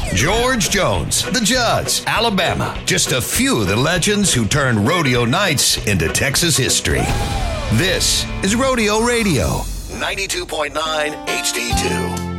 George Jones, the Judds, Alabama. Just a few of the legends who turned rodeo nights into Texas history. This is Rodeo Radio, 92.9 HD2.